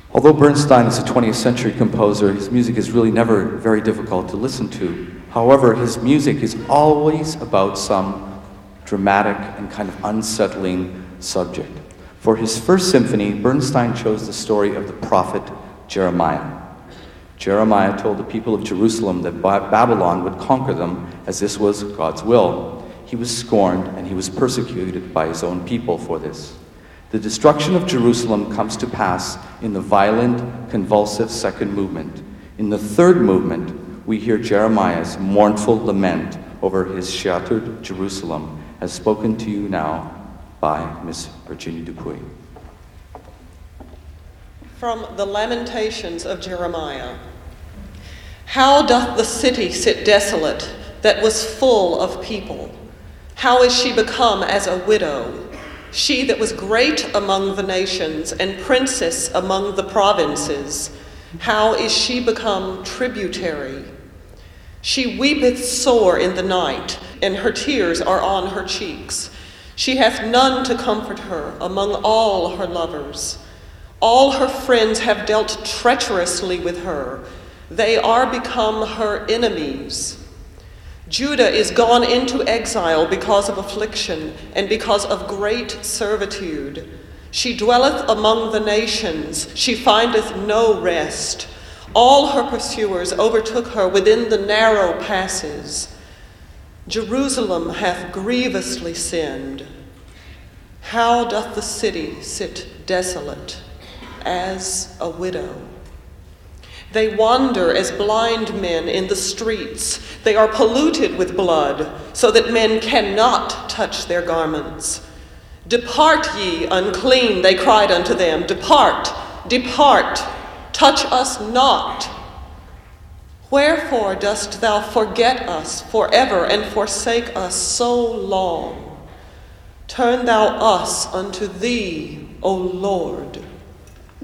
Although Bernstein is a 20th century composer, his music is really never very difficult to listen to. However, his music is always about some dramatic and kind of unsettling subject. For his first symphony, Bernstein chose the story of the prophet Jeremiah. Jeremiah told the people of Jerusalem that Babylon would conquer them, as this was God's will. He was scorned and he was persecuted by his own people for this. The destruction of Jerusalem comes to pass in the violent, convulsive second movement. In the third movement, we hear Jeremiah's mournful lament over his shattered Jerusalem, as spoken to you now by Miss Virginie Dupuy. From the Lamentations of Jeremiah. How doth the city sit desolate that was full of people? How is she become as a widow? She that was great among the nations and princess among the provinces, how is she become tributary? She weepeth sore in the night, and her tears are on her cheeks. She hath none to comfort her among all her lovers. All her friends have dealt treacherously with her. They are become her enemies. Judah is gone into exile because of affliction and because of great servitude. She dwelleth among the nations. She findeth no rest. All her pursuers overtook her within the narrow passes. Jerusalem hath grievously sinned. How doth the city sit desolate as a widow? They wander as blind men in the streets. They are polluted with blood, so that men cannot touch their garments. Depart ye, unclean, they cried unto them. Depart, depart, touch us not. Wherefore dost thou forget us forever and forsake us so long? Turn thou us unto thee, O Lord.